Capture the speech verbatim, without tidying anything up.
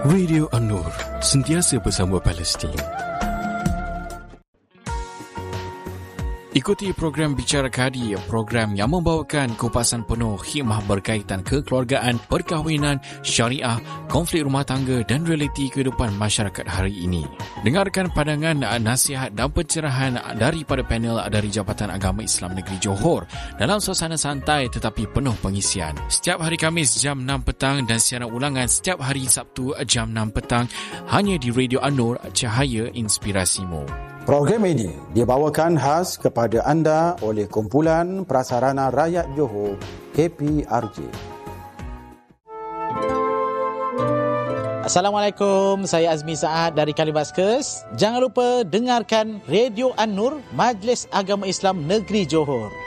Radio An-Nur, sentiasa bersama Palestin. Ikuti program Bicara Kadi, program yang membawakan kupasan penuh hikmah berkaitan kekeluargaan, perkahwinan, syariah, konflik rumah tangga dan realiti kehidupan masyarakat hari ini. Dengarkan pandangan, nasihat dan pencerahan daripada panel dari Jabatan Agama Islam Negeri Johor dalam suasana santai tetapi penuh pengisian. Setiap hari Khamis jam enam petang dan siaran ulangan setiap hari Sabtu jam enam petang hanya di Radio An-Nur, Cahaya Inspirasimu. Program ini dibawakan khas kepada anda oleh Kumpulan Prasarana Rakyat Johor, K P R J. Assalamualaikum, saya Azmi Saad dari Kalibaskes. Jangan lupa dengarkan Radio An-Nur, Majlis Agama Islam Negeri Johor.